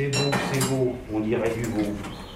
C'est beau, on dirait du veau.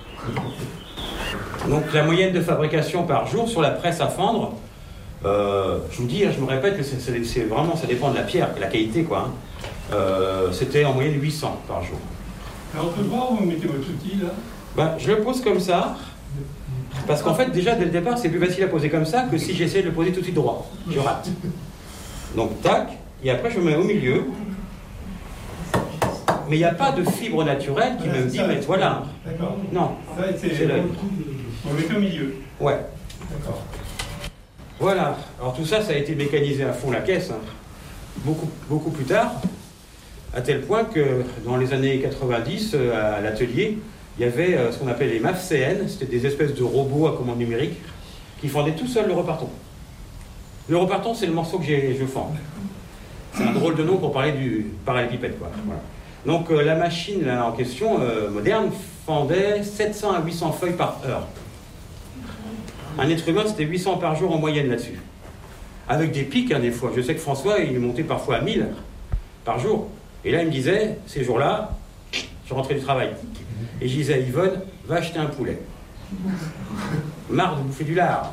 Donc la moyenne de fabrication par jour sur la presse à fendre, je vous dis, je me répète que c'est vraiment, ça dépend de la pierre, de la qualité quoi. C'était en moyenne 800 par jour. Alors on peut voir où vous mettez votre outil là? Je le pose comme ça, parce qu'en fait déjà dès le départ c'est plus facile à poser comme ça que si j'essaie de le poser tout de suite droit. Je rate. Donc tac, et après je me mets au milieu. Mais il n'y a pas de fibre naturelle qui me dit, mais voilà. D'accord. Non, c'est l'œil. On le met au milieu. Ouais. D'accord. Voilà. Alors tout ça, ça a été mécanisé à fond la caisse, hein. Beaucoup plus tard, à tel point que dans les années 90, à l'atelier, il y avait ce qu'on appelait les MAF-CN, c'était des espèces de robots à commande numérique qui fendaient tout seul le reparton. Le reparton, c'est le morceau que je fends. C'est un drôle de nom pour parler du parallélépipède, quoi. Voilà. Donc la machine là, en question, moderne, fendait 700 à 800 feuilles par heure. Un être humain, c'était 800 par jour en moyenne là-dessus. Avec des pics, hein, des fois. Je sais que François, il est monté parfois à 1000 par jour. Et là, il me disait, ces jours-là, je rentrais du travail. Et je disais à Yvonne, va acheter un poulet. Marre de bouffer du lard.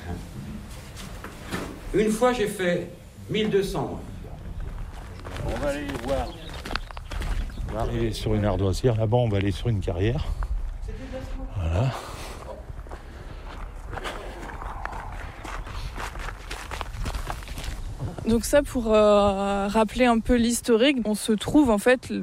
Une fois, j'ai fait 1200. On va aller voir. On va arriver sur une ardoisière. Là-bas, on va aller sur une carrière. Voilà. Donc ça, pour rappeler un peu l'historique, on se trouve en fait